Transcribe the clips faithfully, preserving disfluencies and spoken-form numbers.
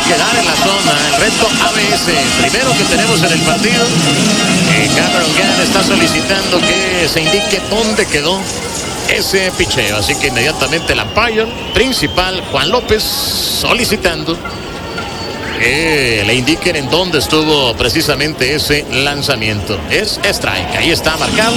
quedar en la zona. El reto A B S, primero que tenemos en el partido. Eh, Cameron Gann está solicitando que se indique dónde quedó ese picheo. Así que inmediatamente el umpire principal, Juan López, solicitando que le indiquen en dónde estuvo precisamente ese lanzamiento. Es strike, ahí está marcado.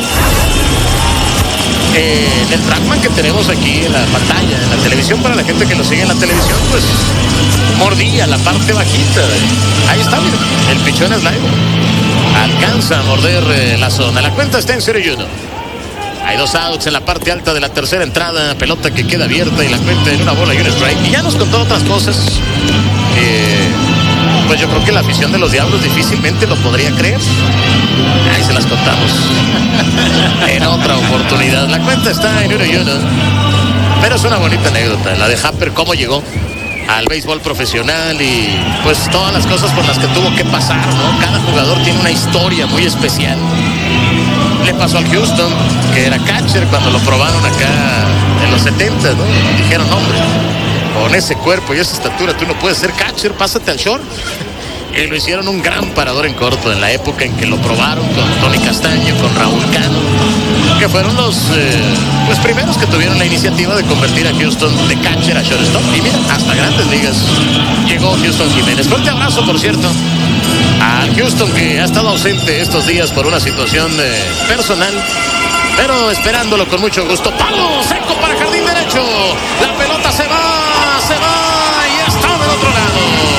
Eh, en el trackman que tenemos aquí en la pantalla, en la televisión, para la gente que lo sigue en la televisión, pues mordía la parte bajita. Ahí está, miren, el pichón es live. Alcanza a morder eh, la zona. La cuenta está en cero y uno. Hay dos outs en la parte alta de la tercera entrada. Pelota que queda abierta y la cuenta en una bola y un strike. Y ya nos contó otras cosas. Eh, pues yo creo que la afición de los Diablos difícilmente lo podría creer. Ahí se las contamos en otra oportunidad. La cuenta está en uno y uno. Pero es una bonita anécdota, la de Happer, cómo llegó al béisbol profesional y pues todas las cosas por las que tuvo que pasar, ¿no? Cada jugador tiene una historia muy especial. Le pasó al Houston, que era catcher cuando lo probaron acá en los setenta, ¿no? Dijeron, hombre, con ese cuerpo y esa estatura tú no puedes ser catcher, pásate al short. Y lo hicieron un gran parador en corto en la época en que lo probaron con Tony Castaño, con Raúl Cano, que fueron los eh, pues primeros que tuvieron la iniciativa de convertir a Houston de catcher a shortstop. Y mira, hasta grandes ligas llegó Houston Jiménez. Fuerte abrazo, por cierto, al Houston, que ha estado ausente estos días por una situación eh, personal, pero esperándolo con mucho gusto. Palo seco para jardín derecho. La pelota se va, se va y está del otro lado.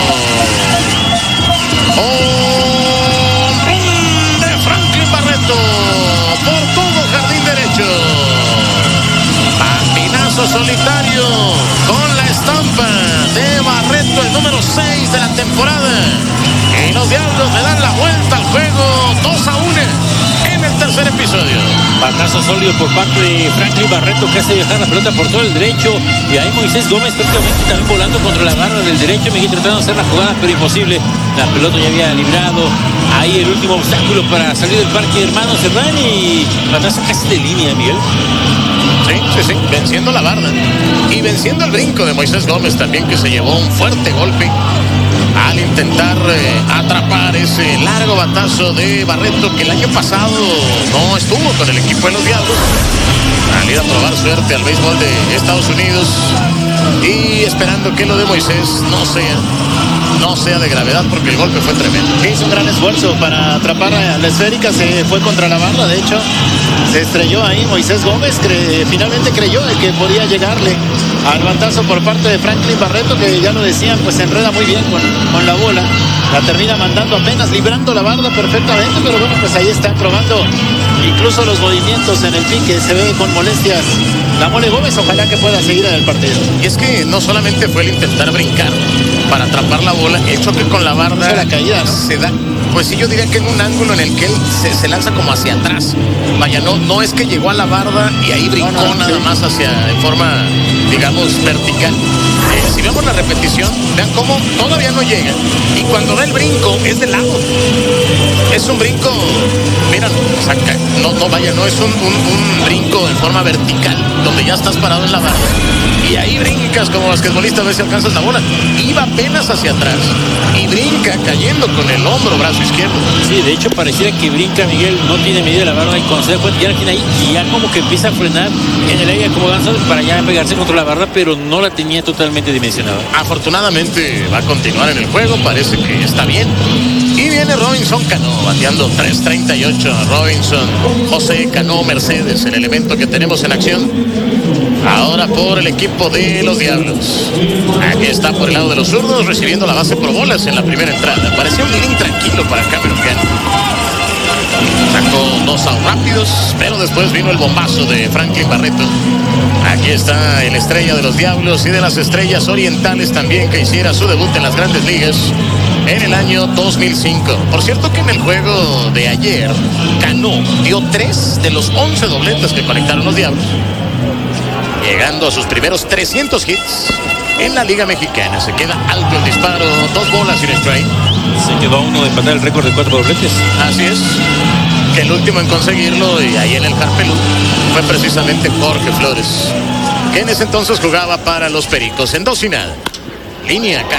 ¡Home run de Franklin Barreto! Por todo jardín derecho. Patinazo solitario con la estampa de Barreto, el número seis de la temporada. Y los Diablos le dan la vuelta al juego, dos a uno en el tercer episodio. Batazo sólido por parte de Franklin Barreto, que hace viajar la pelota por todo el derecho. Y ahí Moisés Gómez prácticamente también volando contra la barra del derecho. Miguel tratando de hacer la jugada, pero imposible. La pelota ya había librado. Ahí el último obstáculo para salir del parque, hermano Cerdán. Y batazo casi de línea, Miguel. Sí, sí, sí, venciendo la barda. Y venciendo el brinco de Moisés Gómez también, que se llevó un fuerte golpe al intentar eh, atrapar ese largo batazo de Barreto, que el año pasado no estuvo con el equipo de los Diablos, al ir a probar suerte al béisbol de Estados Unidos, y esperando que lo de Moisés no sea no sea de gravedad, porque el golpe fue tremendo. Sí, hizo un gran esfuerzo para atrapar a la esférica, se fue contra la barra, de hecho se estrelló ahí Moisés Gómez, cre finalmente creyó de que podía llegarle al batazo por parte de Franklin Barreto, que ya lo decían, pues se enreda muy bien con, con la bola, la termina mandando apenas, librando la barda perfectamente, pero bueno, pues ahí está probando incluso los movimientos en el pique, se ve con molestias la Mole Gómez, ojalá que pueda seguir en el partido. Y es que no solamente fue el intentar brincar para atrapar la bola, el choque con la barda, la caída, ¿no? Se da, pues sí, yo diría que en un ángulo en el que él se, se lanza como hacia atrás. Vaya, no, no es que llegó a la barda y ahí brincó no, no, nada sí. más hacia, en forma, digamos, vertical. Eh, si vemos la repetición, vean cómo todavía no llega. Y cuando da el brinco, es de lado. Es un brinco, mira, saca, no, no vaya, no es un, un, un brinco en forma vertical, donde ya estás parado en la barda. Y ahí brincas como basquetbolista, a ver si alcanzas la bola. Iba apenas hacia atrás y brinca cayendo con el hombro, brazo izquierdo. Sí, de hecho pareciera que brinca, Miguel, no tiene medida la barra, y cuando se da cuenta ya la tiene ahí y ya como que empieza a frenar en el aire como avanza para ya pegarse contra la barra, pero no la tenía totalmente dimensionada. Afortunadamente va a continuar en el juego, parece que está bien. Y viene Robinson Cano bateando tres treinta y ocho. Robinson, José Cano Mercedes, el elemento que tenemos en acción ahora por el equipo de los Diablos. Aquí está por el lado de los zurdos, recibiendo la base por bolas en la primera entrada. Parecía un inning tranquilo para Cameron Gann. Sacó dos outs rápidos, pero después vino el bombazo de Franklin Barreto. Aquí está el estrella de los Diablos y de las Estrellas Orientales también, que hiciera su debut en las Grandes Ligas en el año dos mil cinco. Por cierto que en el juego de ayer, Cano dio tres de los once dobletes que conectaron los Diablos, llegando a sus primeros trescientos hits en la Liga Mexicana. Se queda alto el disparo, dos bolas y un strike. Se quedó a uno de empatar el récord de cuatro dobletes. Así es, que el último en conseguirlo, y ahí en el Harpelú, fue precisamente Jorge Flores, que en ese entonces jugaba para los Pericos. En dos y nada, línea acá.